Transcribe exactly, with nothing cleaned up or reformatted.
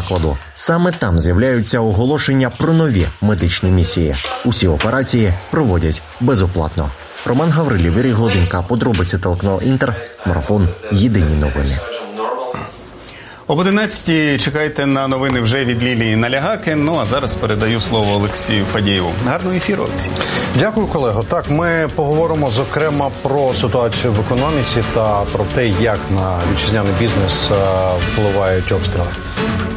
закладу. Саме там з'являються оголошення про нові медичні місії. Усі операції проводять безоплатно. Роман Гаврилів, Ірій Глобінка, подробиці телеканал Інтер, марафон «Єдині новини». Об одинадцятій чекайте на новини вже від Лілії Налягаки. Ну, а зараз передаю слово Олексію Фадієву. Гарного ефіру, Олексій. Дякую, колего. Так, ми поговоримо, зокрема, про ситуацію в економіці та про те, як на вітчизняний бізнес впливають обстріли.